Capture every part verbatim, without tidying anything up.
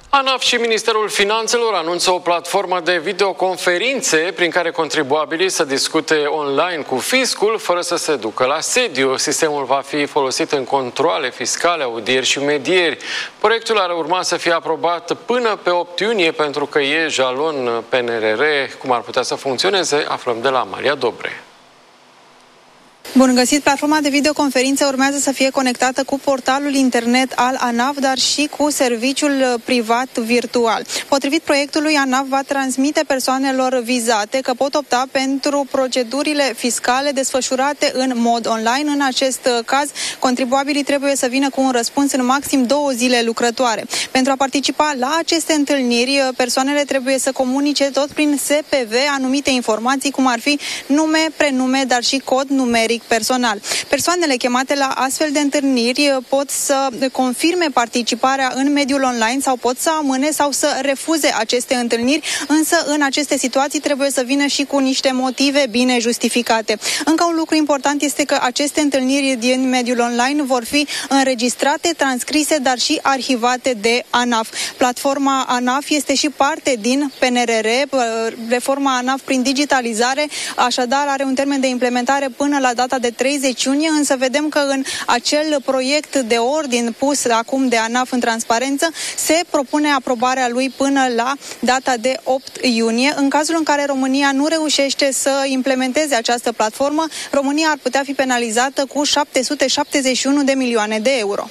ANAF și Ministerul Finanțelor anunță o platformă de videoconferințe prin care contribuabilii să discute online cu fiscul fără să se ducă la sediu. Sistemul va fi folosit în controale fiscale, audieri și medieri. Proiectul ar urma să fie aprobat până pe opt iunie pentru că e jalon P N R R. Cum ar putea să funcționeze? Aflăm de la Maria Dobre. Bun găsit! Platforma de videoconferințe urmează să fie conectată cu portalul internet al ANAF, dar și cu serviciul privat virtual. Potrivit proiectului, ANAF va transmite persoanelor vizate că pot opta pentru procedurile fiscale desfășurate în mod online. În acest caz, contribuabilii trebuie să vină cu un răspuns în maxim două zile lucrătoare. Pentru a participa la aceste întâlniri, persoanele trebuie să comunice tot prin S P V anumite informații, cum ar fi nume, prenume, dar și cod numeric personal. Persoanele chemate la astfel de întâlniri pot să confirme participarea în mediul online sau pot să amâne sau să refuze aceste întâlniri, însă în aceste situații trebuie să vină și cu niște motive bine justificate. Încă un lucru important este că aceste întâlniri din mediul online vor fi înregistrate, transcrise, dar și arhivate de ANAF. Platforma ANAF este și parte din P N R R. Reforma ANAF prin digitalizare, așadar, are un termen de implementare până la data de treizeci iunie, însă vedem că în acel proiect de ordin pus acum de ANAF în transparență se propune aprobarea lui până la data de opt iunie. În cazul în care România nu reușește să implementeze această platformă, România ar putea fi penalizată cu șapte sute șaptezeci și unu de milioane de euro.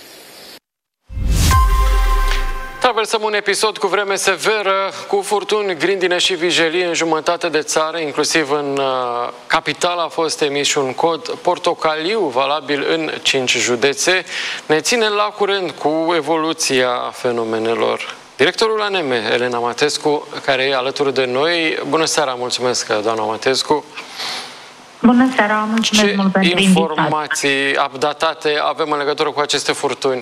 Traversăm un episod cu vreme severă, cu furtuni, grindine și vijelii în jumătate de țară, inclusiv în uh, capitală a fost emis și un cod portocaliu valabil în cinci județe. Ne ține la curent cu evoluția fenomenelor directorul A N M, Elena Matescu, care e alături de noi. Bună seara, mulțumesc, doamna Matescu. Bună seara, mulțumesc Ce mult pentru informații updatate avem în legătură cu aceste furtuni?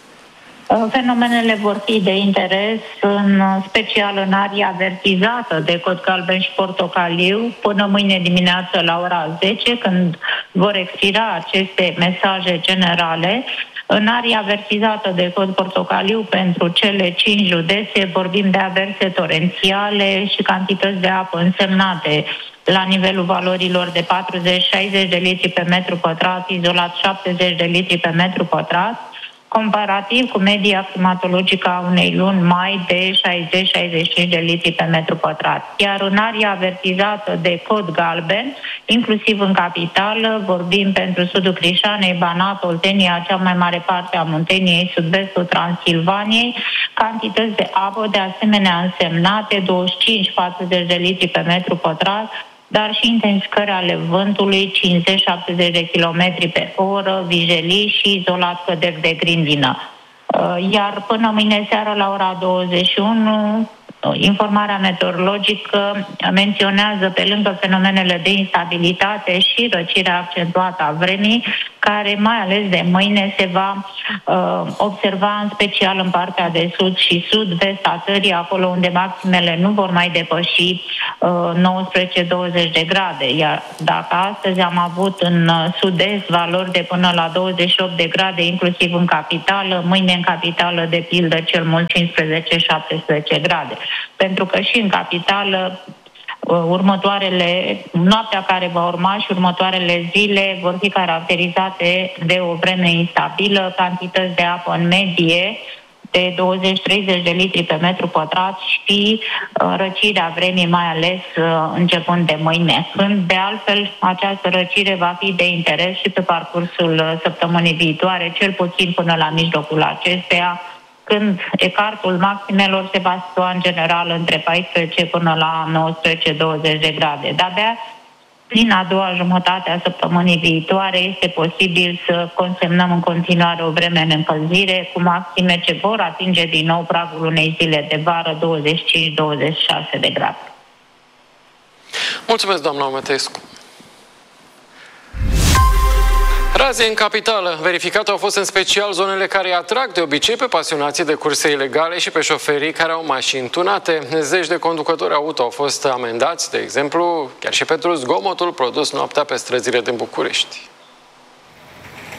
Fenomenele vor fi de interes, în special în aria avertizată de cod galben și portocaliu, până mâine dimineață la ora zece, când vor expira aceste mesaje generale. În aria avertizată de cod portocaliu pentru cele cinci județe vorbim de averse torențiale și cantități de apă însemnate la nivelul valorilor de patruzeci șaizeci de litri pe metru pătrat, izolat șaptezeci de litri pe metru pătrat, comparativ cu media climatologică a unei luni mai de șaizeci șaizeci și cinci de litri pe metru pătrat. Iar în aria avertizată de cod galben, inclusiv în capitală, vorbim pentru sudul Crișanei, Banat, Oltenia, cea mai mare parte a Munteniei, sud-vestul Transilvaniei, cantități de apă de asemenea însemnate, douăzeci și cinci patruzeci de litri pe metru pătrat, dar și intensificări ale vântului, cincizeci șaptezeci de kilometri pe oră, vijelii și izolat căderi de grindină. Iar până mâine seară la ora douăzeci și unu, informarea meteorologică menționează, pe lângă fenomenele de instabilitate, și răcirea accentuată a vremii, care mai ales de mâine se va uh, observa în special în partea de sud și sud-vest a țării, acolo unde maximele nu vor mai depăși uh, nouăsprezece douăzeci de grade. Iar dacă astăzi am avut în sud-est valori de până la douăzeci și opt de grade, inclusiv în capitală, mâine în capitală, de pildă, cel mult cincisprezece șaptesprezece grade. Pentru că și în capitală următoarele, noaptea care va urma și următoarele zile vor fi caracterizate de o vreme instabilă, cantități de apă în medie de douăzeci treizeci de litri pe metru pătrat și uh, răcirea vremii, mai ales uh, începând de mâine. Când, de altfel, această răcire va fi de interes și pe parcursul uh, săptămânii viitoare, cel puțin până la mijlocul acesteia, când ecartul maximelor se va situa în general între paisprezece până la nouăsprezece douăzeci de grade. De-abia prin a doua jumătate a săptămânii viitoare este posibil să consemnăm în continuare o vreme în încălzire, cu maxime ce vor atinge din nou pragul unei zile de vară, douăzeci și cinci douăzeci și șase de grade. Mulțumesc, doamna Matescu. Raze în capitală. Verificate au fost în special zonele care atrag de obicei pe pasionații de curse ilegale și pe șoferii care au mașini tunate. Zeci de conducători auto au fost amendați, de exemplu, chiar și pentru zgomotul produs noaptea pe străzile din București.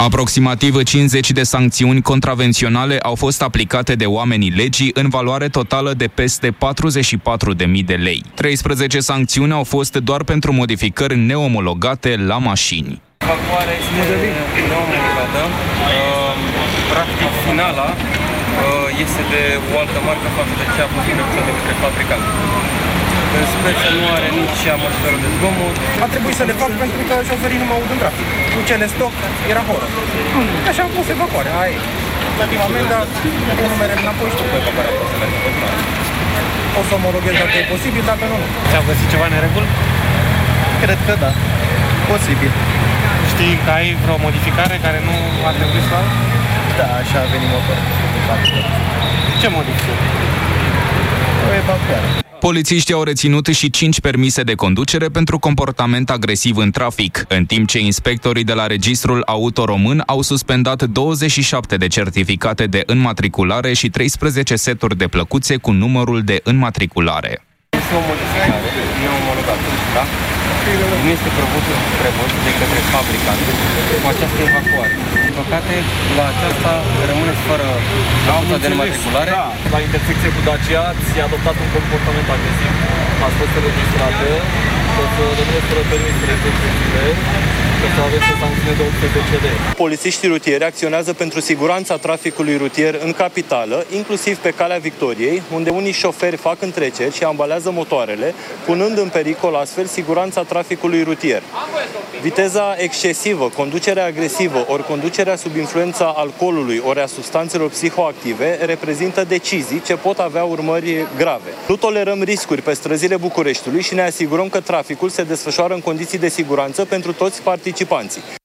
Aproximativ cincizeci de sancțiuni contravenționale au fost aplicate de oamenii legii în valoare totală de peste patruzeci și patru de mii de lei. treisprezece sancțiuni au fost doar pentru modificări neomologate la mașini. Evacuarea este neomologată. Practic, finala este de o altă marcă față de cea posibilă de către fabricant. În speță nu are nici amortizorul de zgomot. A trebuit să le fac pentru că șoferii nu mă aud în trafic. Cu cele stoc era horă. Așa am pus evacuarea. Aia e. Plătim amenda, eu nu merg înapoi, știu că evacuarea poate să merg în continuare. O să omologhez dacă e posibil, dacă nu, nu. Ți-au găsit ceva în regulă? Cred că da. Posibil. Știi că ai vreo modificare care nu ar trebui să ai? Da, așa a venit motorul. Ce modificare? O evacuare. Polițiștii au reținut și cinci permise de conducere pentru comportament agresiv în trafic, în timp ce inspectorii de la Registrul Auto Român au suspendat douăzeci și șapte de certificate de înmatriculare și treisprezece seturi de plăcuțe cu numărul de înmatriculare. Este o modificare neomologată, da? Nu este prevăzut de către fabricant cu această evacuare. Din păcate, la aceasta rămâneți fără auto de înmatriculare. Da, la intersecție cu Dacia ați adoptat un comportament agresiv. Ați fost înregistrată, o să rămâneți fără permis treizeci de zile, o să aveți o sancțiune de optsprezece de lei. Polițiștii rutieri acționează pentru siguranța traficului rutier în capitală, inclusiv pe Calea Victoriei, unde unii șoferi fac întreceri și ambalează motoarele, punând în pericol astfel siguranța traficului rutier. Viteza excesivă, conducerea agresivă, ori conducerea sub influența alcoolului, ori a substanțelor psihoactive, reprezintă decizii ce pot avea urmări grave. Nu tolerăm riscuri pe străzile Bucureștiului și ne asigurăm că traficul se desfășoară în condiții de siguranță pentru toți participanții.